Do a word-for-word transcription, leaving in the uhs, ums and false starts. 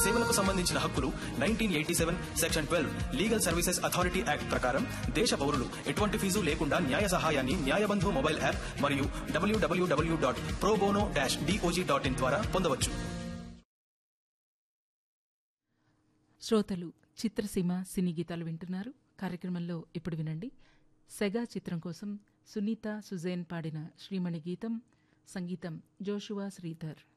సేవలకు సంబంధించిన హక్కులు nineteen eighty seven section twelve legal services authority act ప్రకారం దేశ పౌరులు ఎటువంటి ఫీజు లేకుండా న్యాయ సహాయాన్ని న్యాయబంధు మొబైల్ యాప్ మరియు డబ్ల్యూడబ్ల్యూడబ్ల్యూ dot pro bono dash DOJ dot in ద్వారా పొందవచ్చు. శ్రోతలు చిత్రసీమ సినీ గీతాలు వింటున్నారు. కార్యక్రమంలో ఇప్పుడు వినండి. సెగా చిత్రం కోసం సునీత సుజేన్ పాడిన శ్రీమణి గీతం, సంగీతం జోషువా శ్రీధర్.